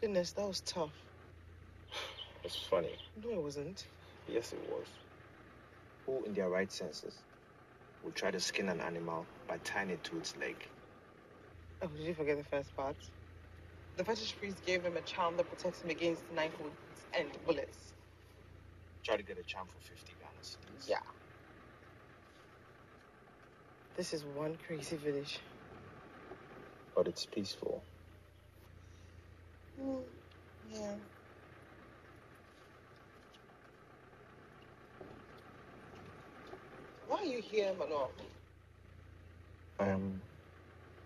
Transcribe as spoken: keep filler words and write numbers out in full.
Goodness, that was tough. It's funny. No, it wasn't. Yes, it was. Who, in their right senses, would try to skin an animal by tying it to its leg? Oh, did you forget the first part? The fetish priest gave him a charm that protects him against knife wounds and bullets. Try to get a charm for fifty Ghana cedis. Yeah. This is one crazy village. But it's peaceful. Mm, yeah. Why are you here, Manon?